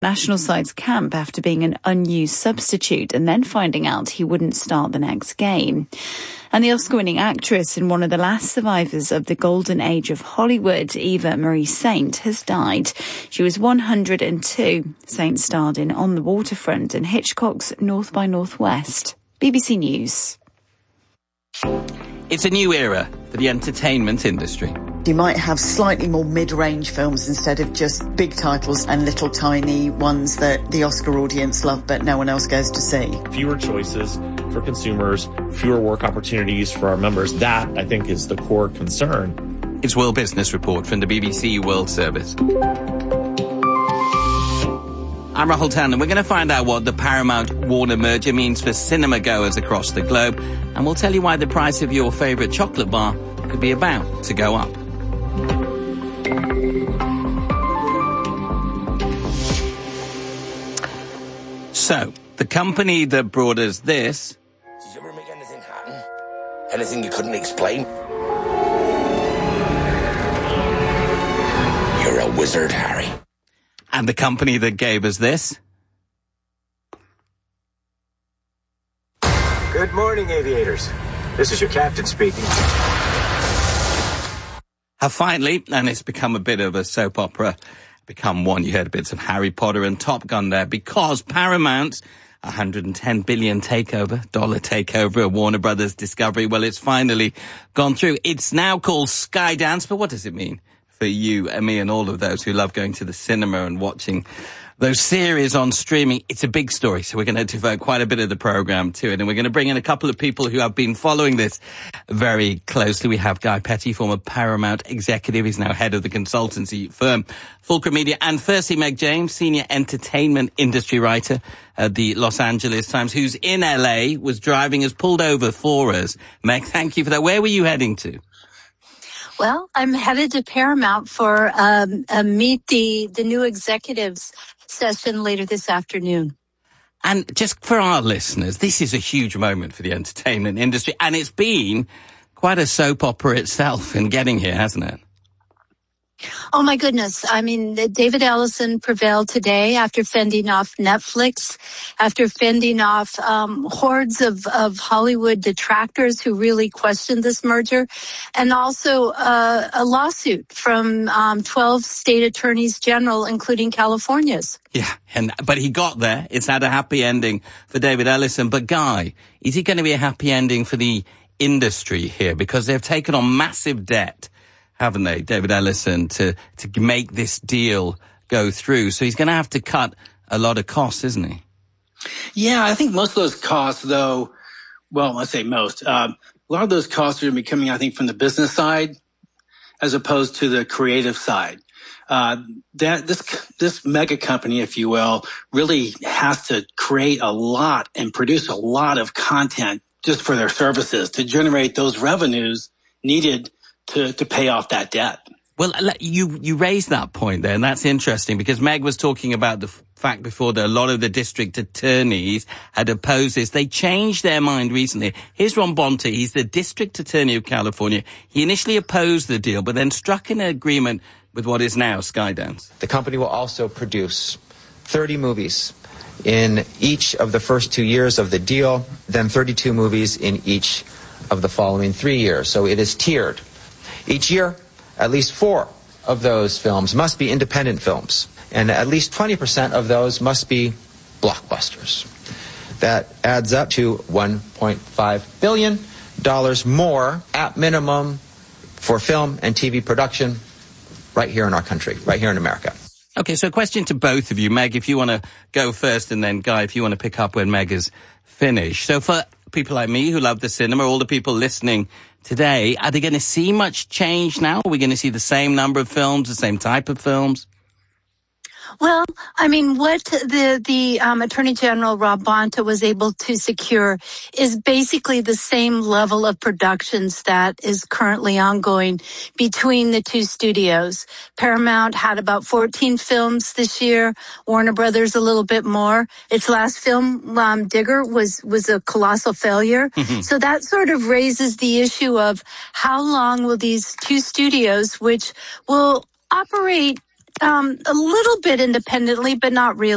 national side's camp after being an unused substitute and then finding out he wouldn't start the next game. And the Oscar-winning actress and one of the last survivors of the golden age of Hollywood, Eva Marie Saint, has died. She was 102. Saint starred in On the Waterfront and Hitchcock's North by Northwest. BBC News. It's a new era for the entertainment industry. You might have slightly more mid-range films instead of just big titles and little tiny ones that the Oscar audience love but no one else goes to see. Fewer choices for consumers, fewer work opportunities for our members. That, I think, is the core concern. It's World Business Report from the BBC World Service. I'm Rahul Tandon. We're going to find out what the Paramount-Warner merger means for cinema goers across the globe, and we'll tell you why the price of your favourite chocolate bar could be about to go up. So, the company that brought us this... Did you ever make anything happen? Anything you couldn't explain? You're a wizard, Harry. And the company that gave us this... Good morning, aviators. This is your captain speaking. Have finally, and it's become a bit of a soap opera, become one. You heard bits of Harry Potter and Top Gun there, because Paramount's $110 billion takeover of Warner Brothers Discovery, well, it's finally gone through. It's now called Skydance, but what does it mean for you and me and all of those who love going to the cinema and watching those series on streaming? It's a big story, so we're going to devote quite a bit of the program to it, and we're going to bring in a couple of people who have been following this very closely. We have Guy Petty, former Paramount executive. He's now head of the consultancy firm Fulcrum Media. And firstly, Meg James, senior entertainment industry writer at the Los Angeles Times, who's in LA, was driving, has pulled over for us. Meg, thank you for that. Where were you heading to? Well, I'm headed to Paramount for a Meet the New Executives session later this afternoon. And just for our listeners, this is a huge moment for the entertainment industry, and it's been quite a soap opera itself in getting here, hasn't it? Oh, my goodness. I mean, David Ellison prevailed today after fending off Netflix, after fending off hordes of Hollywood detractors who really questioned this merger, and also a lawsuit from 12 state attorneys general, including California's. Yeah, but he got there. It's had a happy ending for David Ellison. But Guy, is it going to be a happy ending for the industry here? Because they've taken on massive debt, haven't they, David Ellison, to make this deal go through. So he's going to have to cut a lot of costs, isn't he? Yeah, I think most of those costs, though, well, let's say most, a lot of those costs are going to be coming, I think, from the business side as opposed to the creative side. This mega company, if you will, really has to create a lot and produce a lot of content just for their services to generate those revenues needed to pay off that debt. Well, you raised that point there, and that's interesting because Meg was talking about the fact before that a lot of the district attorneys had opposed this. They changed their mind recently. Here's Ron Bonta. He's the district attorney of California. He initially opposed the deal, but then struck an agreement with what is now Skydance. The company will also produce 30 movies in each of the first 2 years of the deal, then 32 movies in each of the following 3 years. So it is tiered. Each year, at least 4 of those films must be independent films, and at least 20% of those must be blockbusters. That adds up to $1.5 billion more at minimum for film and TV production right here in our country, right here in America. Okay, so a question to both of you. Meg, if you want to go first, and then Guy, if you want to pick up when Meg is finished. So for people like me who love the cinema, all the people listening today, are they going to see much change now? Are we going to see the same number of films, the same type of films? Well, I mean, what the Attorney General Rob Bonta was able to secure is basically the same level of productions that is currently ongoing between the two studios. Paramount had about 14 films this year. Warner Brothers a little bit more. Its last film, Digger, was a colossal failure. Mm-hmm. So that sort of raises the issue of how long will these two studios, which will operate a little bit independently, but not really,